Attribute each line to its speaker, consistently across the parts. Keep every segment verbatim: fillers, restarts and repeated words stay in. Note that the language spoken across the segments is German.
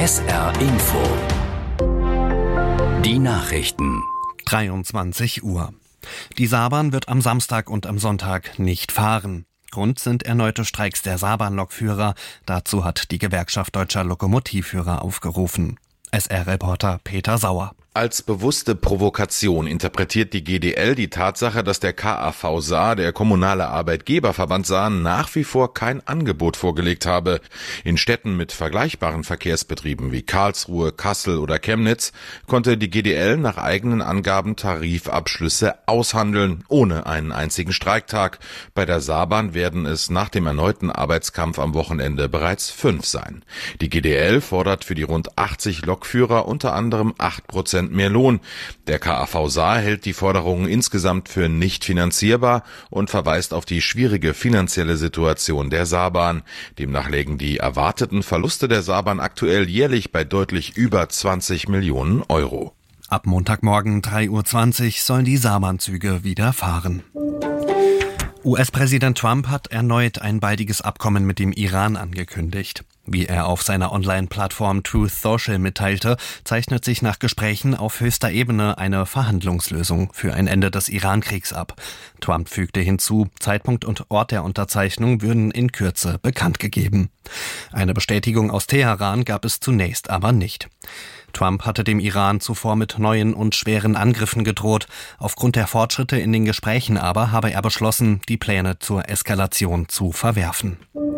Speaker 1: S R Info. Die Nachrichten.
Speaker 2: dreiundzwanzig Uhr. Die Saarbahn wird am Samstag und am Sonntag nicht fahren. Grund sind erneute Streiks der Saarbahn-Lokführer. Dazu hat die Gewerkschaft Deutscher Lokomotivführer aufgerufen. S R-Reporter Peter Sauer.
Speaker 3: Als bewusste Provokation interpretiert die G D L die Tatsache, dass der K A V Saar, der kommunale Arbeitgeberverband Saar, nach wie vor kein Angebot vorgelegt habe. In Städten mit vergleichbaren Verkehrsbetrieben wie Karlsruhe, Kassel oder Chemnitz konnte die G D L nach eigenen Angaben Tarifabschlüsse aushandeln, ohne einen einzigen Streiktag. Bei der Saarbahn werden es nach dem erneuten Arbeitskampf am Wochenende bereits fünf sein. Die G D L fordert für die rund achtzig Lokführer unter anderem acht Prozent mehr Lohn. Der K A V Saar hält die Forderungen insgesamt für nicht finanzierbar und verweist auf die schwierige finanzielle Situation der Saarbahn. Demnach lägen die erwarteten Verluste der Saarbahn aktuell jährlich bei deutlich über zwanzig Millionen Euro.
Speaker 2: Ab Montagmorgen drei Uhr zwanzig sollen die Saarbahn-Züge wieder fahren. U S-Präsident Trump hat erneut ein baldiges Abkommen mit dem Iran angekündigt. Wie er auf seiner Online-Plattform Truth Social mitteilte, zeichnet sich nach Gesprächen auf höchster Ebene eine Verhandlungslösung für ein Ende des Iran-Kriegs ab. Trump fügte hinzu, Zeitpunkt und Ort der Unterzeichnung würden in Kürze bekannt gegeben. Eine Bestätigung aus Teheran gab es zunächst aber nicht. Trump hatte dem Iran zuvor mit neuen und schweren Angriffen gedroht. Aufgrund der Fortschritte in den Gesprächen aber habe er beschlossen, die Pläne zur Eskalation zu verwerfen.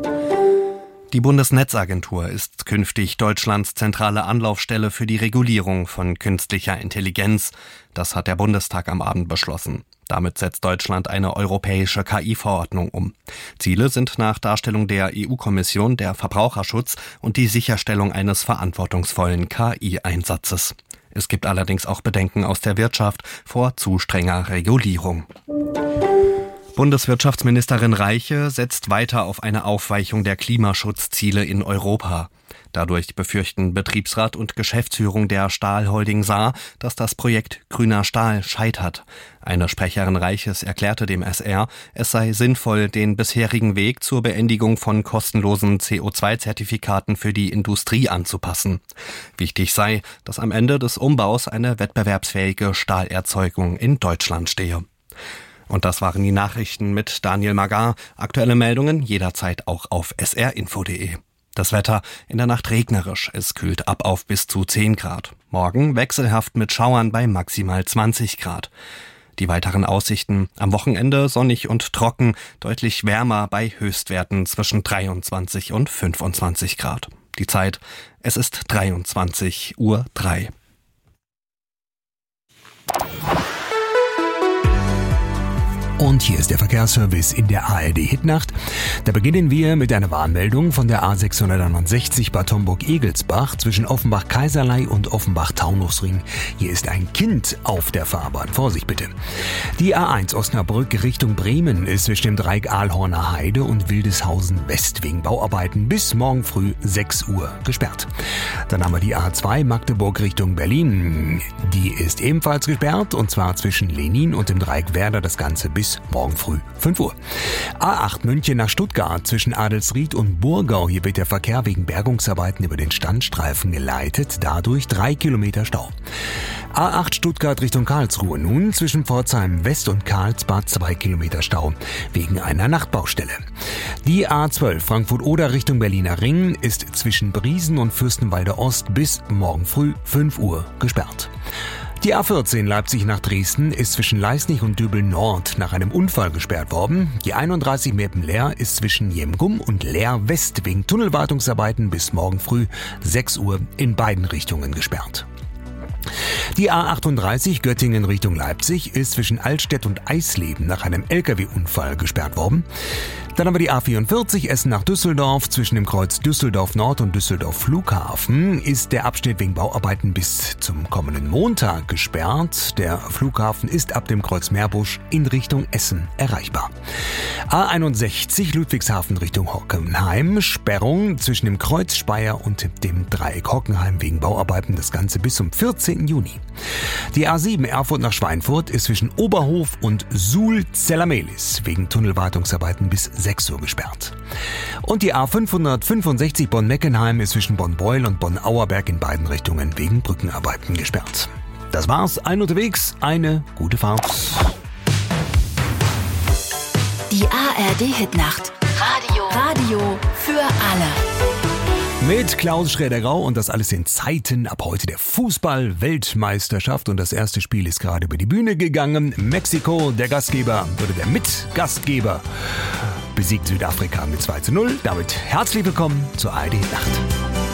Speaker 2: Die Bundesnetzagentur ist künftig Deutschlands zentrale Anlaufstelle für die Regulierung von künstlicher Intelligenz. Das hat der Bundestag am Abend beschlossen. Damit setzt Deutschland eine europäische K I-Verordnung um. Ziele sind nach Darstellung der E U-Kommission der Verbraucherschutz und die Sicherstellung eines verantwortungsvollen K I-Einsatzes. Es gibt allerdings auch Bedenken aus der Wirtschaft vor zu strenger Regulierung. Bundeswirtschaftsministerin Reiche setzt weiter auf eine Aufweichung der Klimaschutzziele in Europa. Dadurch befürchten Betriebsrat und Geschäftsführung der Stahlholding Saar, dass das Projekt Grüner Stahl scheitert. Eine Sprecherin Reiches erklärte dem S R, es sei sinnvoll, den bisherigen Weg zur Beendigung von kostenlosen C O zwei Zertifikaten für die Industrie anzupassen. Wichtig sei, dass am Ende des Umbaus eine wettbewerbsfähige Stahlerzeugung in Deutschland stehe. Und das waren die Nachrichten mit Daniel Magar. Aktuelle Meldungen jederzeit auch auf s r info punkt d e. Das Wetter in der Nacht regnerisch. Es kühlt ab auf bis zu zehn Grad. Morgen wechselhaft mit Schauern bei maximal zwanzig Grad. Die weiteren Aussichten: am Wochenende sonnig und trocken, deutlich wärmer bei Höchstwerten zwischen dreiundzwanzig und fünfundzwanzig Grad. Die Zeit: es ist dreiundzwanzig Uhr drei.
Speaker 4: Und hier ist der Verkehrsservice in der A R D-Hitnacht. Da beginnen wir mit einer Warnmeldung von der A sechshunderteinundsechzig Bad Homburg-Egelsbach zwischen Offenbach-Kaiserlei und Offenbach-Taunusring. Hier ist ein Kind auf der Fahrbahn. Vorsicht bitte. Die A eins Osnabrück Richtung Bremen ist zwischen dem Dreieck Ahlhorner Heide und Wildeshausen West wegen Bauarbeiten bis morgen früh sechs Uhr gesperrt. Dann haben wir die A zwei Magdeburg Richtung Berlin. Die ist ebenfalls gesperrt und zwar zwischen Lenin und dem Dreieck Werder, das Ganze bis morgen früh fünf Uhr. A acht München nach Stuttgart zwischen Adelsried und Burgau. Hier wird der Verkehr wegen Bergungsarbeiten über den Standstreifen geleitet. Dadurch drei Kilometer Stau. A acht Stuttgart Richtung Karlsruhe. Nun zwischen Pforzheim West und Karlsbad zwei Kilometer Stau wegen einer Nachtbaustelle. Die A zwölf Frankfurt-Oder Richtung Berliner Ring ist zwischen Briesen und Fürstenwalde Ost bis morgen früh fünf Uhr gesperrt. Die A vierzehn Leipzig nach Dresden ist zwischen Leisnig und Döbel Nord nach einem Unfall gesperrt worden. Die einunddreißig Meppen-Leer ist zwischen Jemgum und Leer West wegen Tunnelwartungsarbeiten bis morgen früh sechs Uhr in beiden Richtungen gesperrt. Die A achtunddreißig Göttingen Richtung Leipzig ist zwischen Altstedt und Eisleben nach einem L K W-Unfall gesperrt worden. Dann haben wir die A vierundvierzig Essen nach Düsseldorf. Zwischen dem Kreuz Düsseldorf Nord und Düsseldorf Flughafen ist der Abschnitt wegen Bauarbeiten bis zum kommenden Montag gesperrt. Der Flughafen ist ab dem Kreuz Meerbusch in Richtung Essen erreichbar. A einundsechzig Ludwigshafen Richtung Hockenheim. Sperrung zwischen dem Kreuz Speyer und dem Dreieck Hockenheim wegen Bauarbeiten. Das Ganze bis zum vierzehnten neunzehnten Juni. Die A sieben Erfurt nach Schweinfurt ist zwischen Oberhof und Suhl-Zellamelis wegen Tunnelwartungsarbeiten bis sechs Uhr gesperrt. Und die A fünfhundertfünfundsechzig Bonn-Meckenheim ist zwischen Bonn-Breuel und Bonn-Auerberg in beiden Richtungen wegen Brückenarbeiten gesperrt. Das war's, ein unterwegs, eine gute Fahrt.
Speaker 5: Die A R D-Hitnacht. Radio. Radio für alle.
Speaker 4: Mit Klaus Schräder-Grau und das alles in Zeiten ab heute der Fußball-Weltmeisterschaft. Und das erste Spiel ist gerade über die Bühne gegangen. Mexiko, der Gastgeber oder der Mitgastgeber, besiegt Südafrika mit zwei zu null. Damit herzlich willkommen zur A R D-Hitnacht.